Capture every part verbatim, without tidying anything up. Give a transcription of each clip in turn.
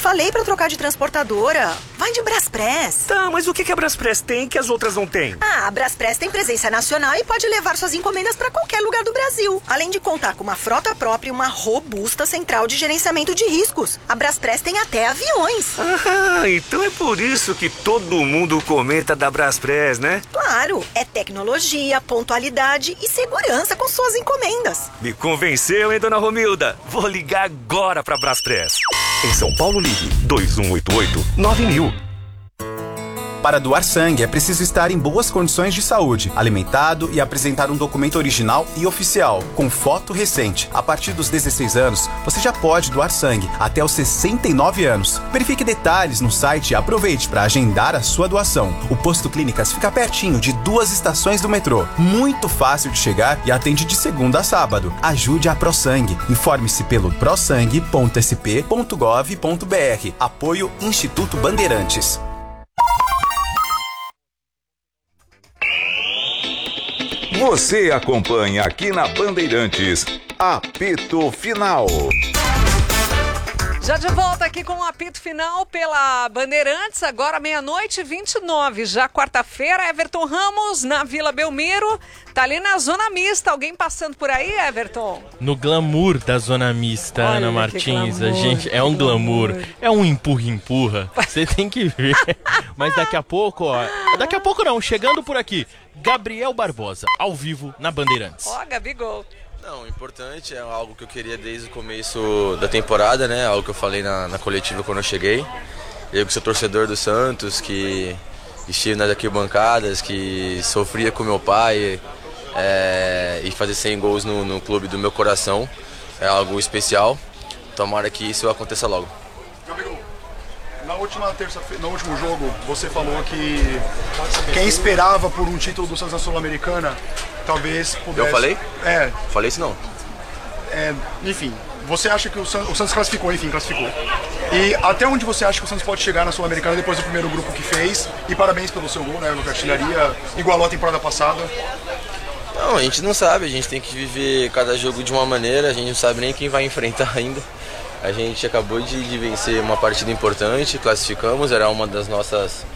falei pra trocar de transportadora. Vai de Braspress. Tá, mas o que a Braspress tem que as outras não têm? Ah, a Braspress tem presença nacional e pode levar suas encomendas pra qualquer lugar do Brasil. Além de contar com uma frota própria e uma robusta central de gerenciamento de riscos. A Braspress tem até aviões. Ah, então é por isso que todo mundo comenta da Braspress, né? Claro, é tecnologia, pontualidade e segurança com suas encomendas. Me convenceu, hein, dona Romilda? Vou ligar agora pra Braspress. Em São Paulo, ligue dois um oito oito nove mil. Para doar sangue, é preciso estar em boas condições de saúde, alimentado e apresentar um documento original e oficial, com foto recente. A partir dos dezesseis anos, você já pode doar sangue, até os sessenta e nove anos. Verifique detalhes no site e aproveite para agendar a sua doação. O Posto Clínicas fica pertinho de duas estações do metrô. Muito fácil de chegar e atende de segunda a sábado. Ajude a ProSangue. Informe-se pelo prosangue ponto s p ponto gov ponto b r. Apoio Instituto Bandeirantes. Você acompanha aqui na Bandeirantes, Apito Final. Já de volta aqui com o apito final pela Bandeirantes, agora meia-noite e vinte e nove, já quarta-feira. Everton Ramos na Vila Belmiro, tá ali na zona mista. Alguém passando por aí, Everton? No glamour da zona mista, Olha, Ana que Martins, glamour, a gente é que um glamour, glamour. é um empurra-empurra, você tem que ver. Mas daqui a pouco, ó, daqui a pouco não, chegando por aqui, Gabriel Barbosa, ao vivo na Bandeirantes. Ó, Gabigol. Não, o importante é algo que eu queria desde o começo da temporada, né? Algo que eu falei na, na coletiva quando eu cheguei. Eu que sou torcedor do Santos, que estive nas arquibancadas, que sofria com meu pai é, e fazer cem gols no, no clube do meu coração é algo especial. Tomara que isso aconteça logo. Gabigol, na última terça-feira, no último jogo, você falou que quem esperava por um título do Santos na Sul-Americana talvez pudesse... Eu falei? É. Falei isso não. É, enfim, você acha que o Santos, o Santos classificou, enfim, classificou. E até onde você acha que o Santos pode chegar na Sul-Americana depois do primeiro grupo que fez? E parabéns pelo seu gol, né, no artilharia, igualou a temporada passada. Não, a gente não sabe, a gente tem que viver cada jogo de uma maneira, a gente não sabe nem quem vai enfrentar ainda. A gente acabou de, de vencer uma partida importante, classificamos, era uma das nossas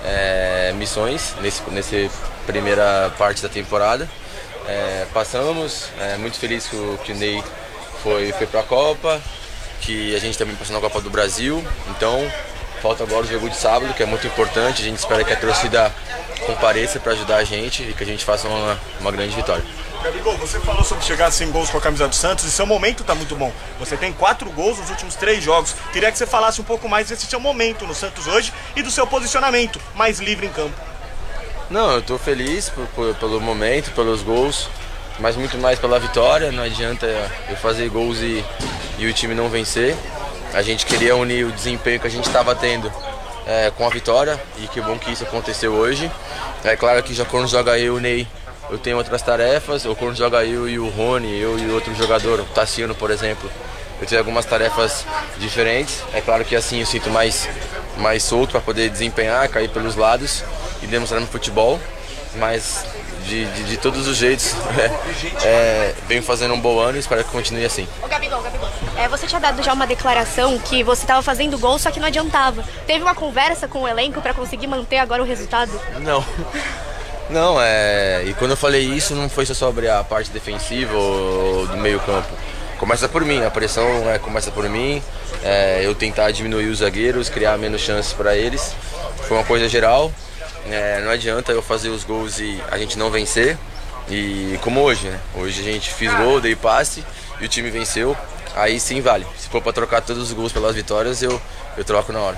é, missões nesse, nessa primeira parte da temporada. É, passamos, é, muito feliz que o, que o Ney foi, foi para a Copa, que a gente também passou na Copa do Brasil, então falta agora o jogo de sábado, que é muito importante, a gente espera que a torcida compareça para ajudar a gente e que a gente faça uma, uma grande vitória. Gabigol, você falou sobre chegar a cem gols com a camisa do Santos e seu momento está muito bom. Você tem quatro gols nos últimos três jogos. Queria que você falasse um pouco mais desse seu momento no Santos hoje e do seu posicionamento mais livre em campo. Não, eu estou feliz por, por, pelo momento, pelos gols, mas muito mais pela vitória. Não adianta eu fazer gols e, e o time não vencer. A gente queria unir o desempenho que a gente estava tendo é, com a vitória e que bom que isso aconteceu hoje. É claro que já quando joga eu e o Ney, eu tenho outras tarefas, ou quando joga eu e o Rony, eu e outro jogador, o Tassiano, por exemplo, eu tenho algumas tarefas diferentes. É claro que assim eu sinto mais, mais solto para poder desempenhar, cair pelos lados e demonstrar no futebol, mas de, de, de todos os jeitos é, é, venho fazendo um bom ano e espero que continue assim. Ô Gabigol, Gabigol, é, você tinha dado já uma declaração que você estava fazendo gol, só que não adiantava. Teve uma conversa com o elenco para conseguir manter agora o resultado? Não. Não, é. E quando eu falei isso, não foi só sobre a parte defensiva ou do meio campo. Começa por mim, a pressão é, começa por mim. É, eu tentar diminuir os zagueiros, criar menos chances para eles. Foi uma coisa geral. É, não adianta eu fazer os gols e a gente não vencer. E como hoje, né? Hoje a gente fez gol, dei passe e o time venceu. Aí sim vale. Se for para trocar todos os gols pelas vitórias, eu, eu troco na hora.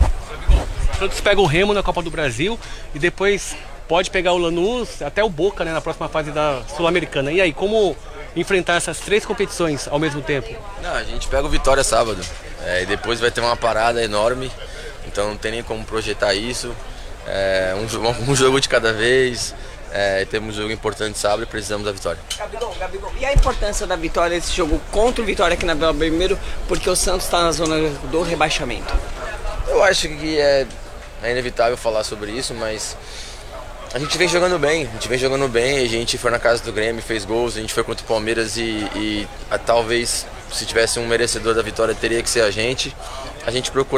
O Santos pega o Remo na Copa do Brasil e depois pode pegar o Lanús, até o Boca, né, na próxima fase da Sul-Americana. E aí, como enfrentar essas três competições ao mesmo tempo? Não, a gente pega o Vitória sábado, é, e depois vai ter uma parada enorme, então não tem nem como projetar isso. É, um, um jogo de cada vez, é, temos um jogo importante sábado e precisamos da vitória. Gabigol, Gabigol, e a importância da vitória desse jogo contra o Vitória aqui na Vila Belmiro, porque o Santos está na zona do rebaixamento? Eu acho que é, é inevitável falar sobre isso, mas a gente vem jogando bem, a gente vem jogando bem, a gente foi na casa do Grêmio, fez gols, a gente foi contra o Palmeiras e, e a, talvez se tivesse um merecedor da vitória teria que ser a gente. A gente procura